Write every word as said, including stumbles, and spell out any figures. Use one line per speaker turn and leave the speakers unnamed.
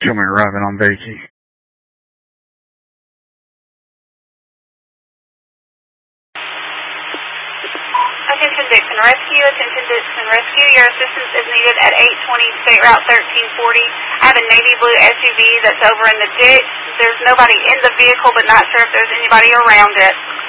show me arriving on Beatty.
Attention Dixon Rescue, attention Dixon Rescue. Your assistance is needed at eight twenty State Route thirteen forty. I have a navy blue S U V that's over in the ditch. There's nobody in the vehicle, but not sure if there's anybody around it.